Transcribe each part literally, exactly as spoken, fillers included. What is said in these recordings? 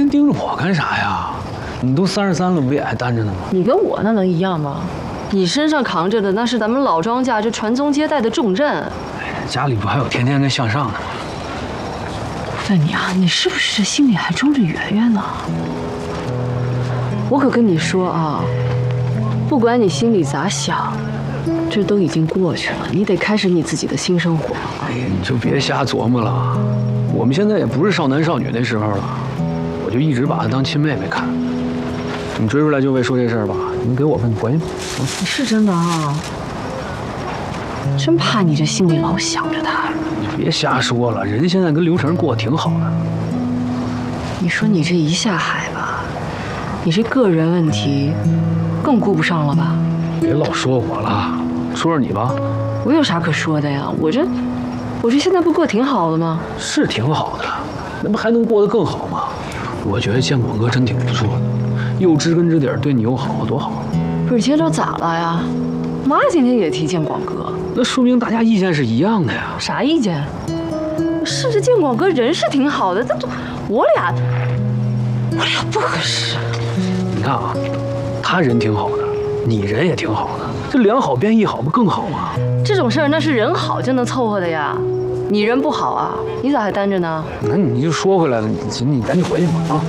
人盯着我干啥呀？你都三十三了，不也还单着呢吗？ 你跟我那能一样吗？你身上扛着的那是咱们老庄家这传宗接代的重任。 家里不还有天天跟向上的吗？ 问你啊，你是不是心里还装着圆圆呢？我可跟你说啊，不管你心里咋想，这都已经过去了，你得开始你自己的新生活。 哎呀，你就别瞎琢磨了，我们现在也不是少男少女那时候了，我就一直把她当亲妹妹看。你追出来就为说这事儿吧？你给我吧，你回去吧。 你是真的啊？真怕你这心里老想着他。 你别瞎说了，人现在跟刘成过得挺好的。 你说你这一下海吧，你这个人问题更顾不上了吧？ 别老说我了，说说你吧。 我有啥可说的呀？我这，我这现在不过挺好的吗？ 是挺好的，那不还能过得更好吗？我觉得建广哥真挺不错的，又知根知底，对你又好，多好。 不是，今天这咋了呀？妈今天也提建广哥， 那说明大家意见是一样的呀。 啥意见？是这建广哥人是挺好的，但这我俩，我俩不合适。 你看啊，他人挺好的，你人也挺好的，这两好变一好不更好吗？ 这种事儿那是人好就能凑合的呀，你人不好啊，你咋还单着呢？ 那你就说回来了，你你赶紧回去吧啊！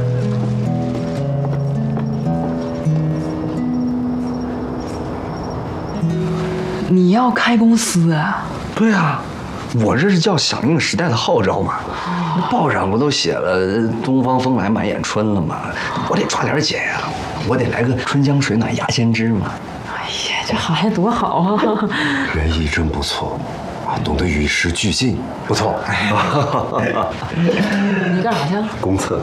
你要开公司啊？ 对啊，我这是叫响应时代的号召嘛。那报上不都写了“东方风来满眼春”了吗？我得抓点紧呀，我得来个春江水暖鸭先知嘛。 哎呀，这孩子多好啊！ 人艺真不错啊，懂得与时俱进，不错。 你干啥去了？ 公测。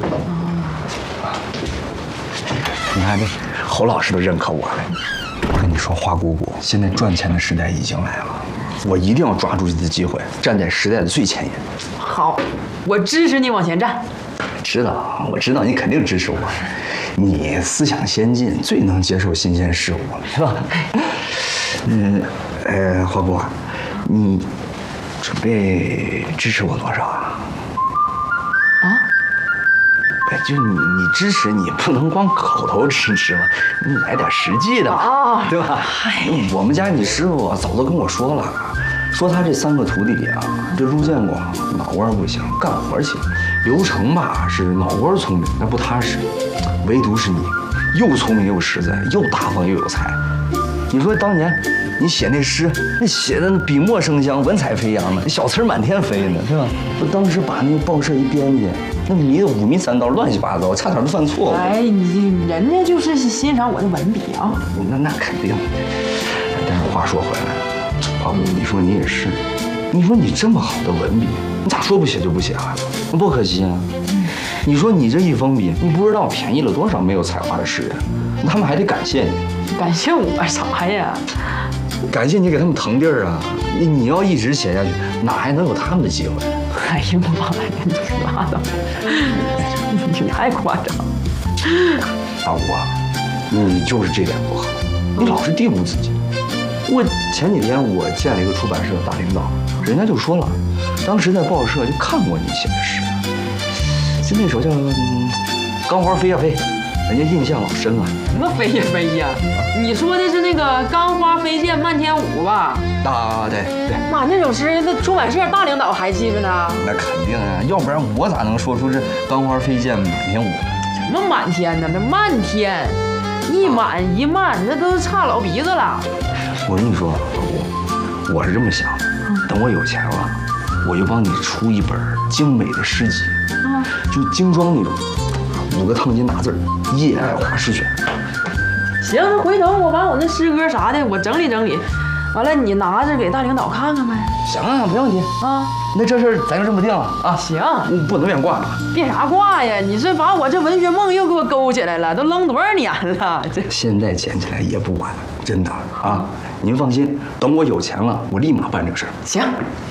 你看这侯老师都认可我了。我跟你说，花姑姑，现在赚钱的时代已经来了，我一定要抓住这次机会，站在时代的最前沿。 好，我支持你往前站。 知道，我知道你肯定支持我。你思想先进，最能接受新鲜事物了，是吧？嗯，呃，花姑，你准备支持我多少啊？ 啊？ 哎，就你，你支持你不能光口头支持嘛，你来点实际的嘛， 哦、 对吧？我们家你师傅早都跟我说了，说他这三个徒弟里啊，这陆建广脑瓜不行，干活行；刘成吧是脑瓜聪明，但不踏实；唯独是你，又聪明又实在，又大方又有才。你说当年你写那诗，那写的笔墨生香，文采飞扬的，小词满天飞呢，对吧？我当时把那个报社一编辑，那迷得五迷三道，乱七八糟，差点都犯错误。 哎，你人家就是欣赏我的文笔啊。 那那肯定。但是话说回来，花姑，你说你也是，你说你这么好的文笔，你咋说不写就不写啊？那多可惜啊！你说你这一封笔，你不知道便宜了多少没有才华的诗人，他们还得感谢你。 感谢我啥呀？ 感谢你给他们腾地儿啊！你你要一直写下去，哪还能有他们的机会？ 哎呀妈呀，你拉倒！你太夸张。 大吴啊，你就是这点不好，你老是低估自己。我前几天我见了一个出版社的大领导，人家就说了，当时在报社就看过你写的诗，就那首叫《嗯、钢花飞呀飞》。人家印象老深了。 什么飞呀飞呀？你说的是那个钢花飞溅漫天舞吧？ 啊，对对。 妈，那首诗那出版社大领导还记着呢。 那肯定啊，要不然我咋能说出这钢花飞溅满天舞呢？ 什么满天呢？那漫天，一满一漫，那都差老鼻子了。 我跟你说，我我是这么想的，等我有钱了，我就帮你出一本精美的诗集，啊，就精装那种。五个烫金大字儿，叶爱华诗选。 行，那回头我把我那诗歌啥的我整理整理，完了你拿着给大领导看看呗。 行啊，没问题啊。那这事儿咱就这么定了啊。 行， 不能变卦了。 变啥卦呀？你这把我这文学梦又给我勾起来了，都扔多少年了？这现在捡起来也不晚，真的啊。您放心，等我有钱了，我立马办这个事儿。 行。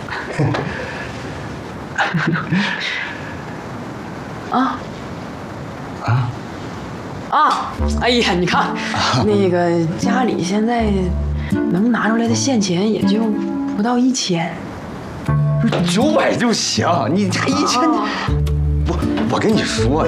啊。 啊啊！哎呀，你看，那个家里现在能拿出来的现钱也就不到一千， 九百就行，你还一千，我我跟你说。